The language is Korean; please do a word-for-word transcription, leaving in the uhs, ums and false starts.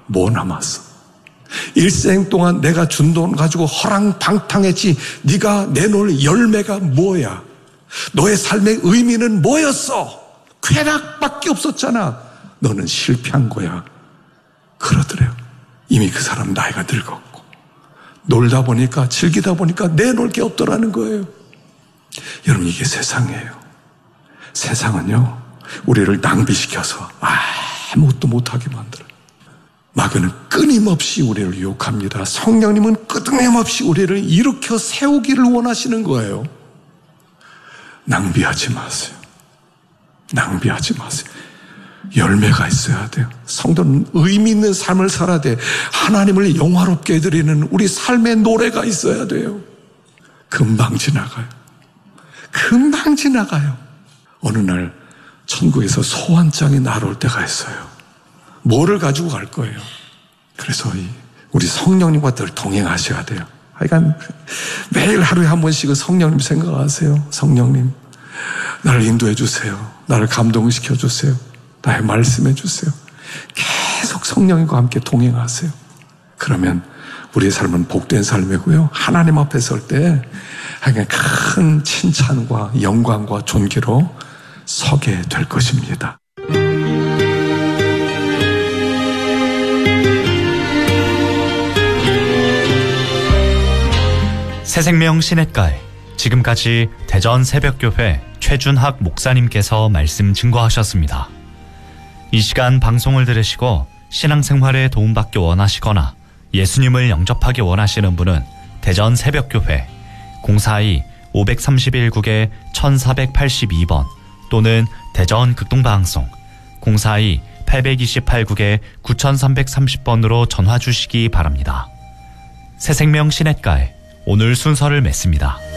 뭐 남았어? 일생 동안 내가 준 돈 가지고 허랑방탕했지. 네가 내놓을 열매가 뭐야? 너의 삶의 의미는 뭐였어? 쾌락밖에 없었잖아. 너는 실패한 거야. 그러더래요. 이미 그 사람 나이가 늙었고 놀다 보니까 즐기다 보니까 내놓을 게 없더라는 거예요. 여러분, 이게 세상이에요. 세상은요, 우리를 낭비시켜서 아무것도 못하게 만들어요. 마귀는 끊임없이 우리를 유혹합니다. 성령님은 끊임없이 우리를 일으켜 세우기를 원하시는 거예요. 낭비하지 마세요. 낭비하지 마세요. 열매가 있어야 돼요. 성도는 의미 있는 삶을 살아야 돼. 하나님을 영화롭게 해드리는 우리 삶의 노래가 있어야 돼요. 금방 지나가요. 금방 지나가요. 어느 날 천국에서 소환장이 날아올 때가 있어요. 뭐를 가지고 갈 거예요? 그래서 우리 성령님과 늘 동행하셔야 돼요. 그러니까 매일 하루에 한 번씩은 성령님 생각하세요. 성령님, 나를 인도해 주세요. 나를 감동시켜 주세요. 나의 말씀해 주세요. 계속 성령님과 함께 동행하세요. 그러면 우리의 삶은 복된 삶이고요. 하나님 앞에 설 때 큰 칭찬과 영광과 존귀로 서게 될 것입니다. 새생명 시냇가에 지금까지 대전 새벽교회 최준학 목사님께서 말씀 증거하셨습니다. 이 시간 방송을 들으시고 신앙생활에 도움받기 원하시거나 예수님을 영접하기 원하시는 분은 대전 새벽교회 공사이 오삼일 국에 천사백팔십이 번 또는 대전 극동방송 공사이 팔이팔 국에 구삼삼삼십 번으로 전화 주시기 바랍니다. 새생명 시냇가에 오늘 순서를 맺습니다.